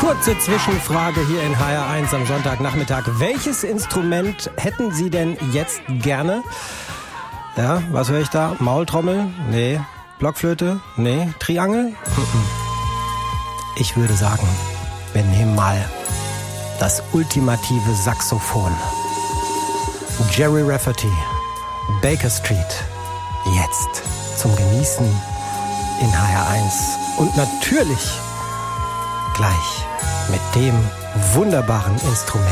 Kurze Zwischenfrage hier in HR1 am Sonntagnachmittag. Welches Instrument hätten Sie denn jetzt gerne? Ja, was höre ich da? Maultrommel? Nee. Blockflöte? Nee. Triangel? Ich würde sagen, wir nehmen mal das ultimative Saxophon. Jerry Rafferty, Baker Street. Jetzt zum Genießen in HR1. Und natürlich gleich mit dem wunderbaren Instrument.